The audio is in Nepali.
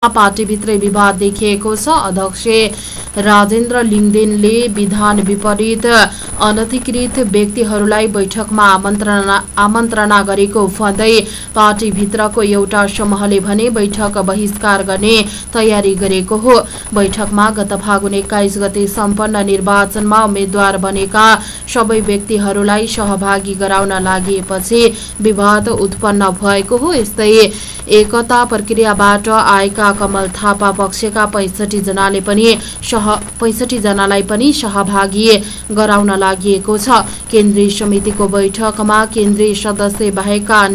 पार्टीभित्रै विवाद देखिएको छ। अध्यक्ष राजेन्द्र लिङदेनले विधान विपरीत अनधिकृत व्यक्तिहरूलाई बैठकमा आमन्त्रणा गरेको भन्दै पार्टीभित्रको एउटा समूहले भने बैठक बहिष्कार गर्ने तयारी गरेको हो। बैठकमा गत फागुन 21 गते सम्पन्न निर्वाचनमा उम्मेद्वार बनेका सबै व्यक्तिहरूलाई सहभागी गराउन लागेपछि विवाद उत्पन्न भएको हो। यस्तै एकता प्रक्रियाबाट आएका कमल थापा पक्षका 65 जनालाई पनि सहभागी गराउन लागि छ। केन्द्रीय समितिको बैठकमा केन्द्रीय सदस्य बाहेक